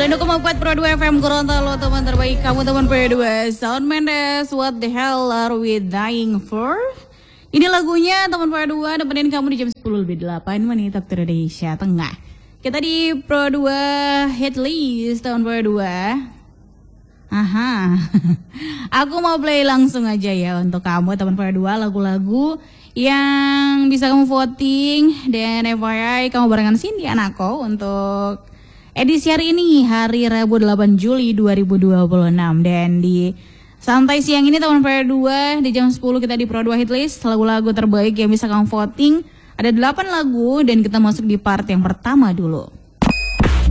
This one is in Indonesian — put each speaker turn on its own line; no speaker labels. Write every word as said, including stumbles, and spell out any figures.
sembilan koma empat Pro dua F M Gorontalo, teman terbaik kamu, teman P dua. Shawn Mendes, What the Hell Are We Dying For? Ini lagunya teman P dua, nemenin kamu di jam sepuluh lebih delapan menit waktu Indonesia Tengah. Kita di Pro dua Hit List tahun P dua. Aha, aku mau play langsung aja ya untuk kamu teman P dua, lagu-lagu yang bisa kamu voting. Dan F Y I kamu barengan Cindy Anako untuk edisi hari ini, hari Rabu delapan Juli dua ribu dua puluh enam. Dan di santai siang ini teman P dua, di jam sepuluh kita di Pro dua Hit List, lagu-lagu terbaik yang bisa kamu voting. Ada delapan lagu dan kita masuk di part yang pertama dulu.